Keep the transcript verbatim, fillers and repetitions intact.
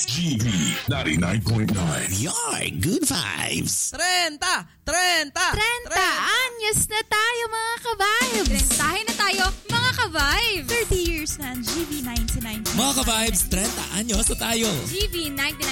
G V ninety-nine point nine. Your good vibes. Trenta! Trenta! Trenta anyos na tayo mga ka-vibes. Trentahin na tayo mga ka-vibes. thirty years na ang G V ninety-nine. Mga ka-vibes, trenta anyos na tayo. G V ninety-nine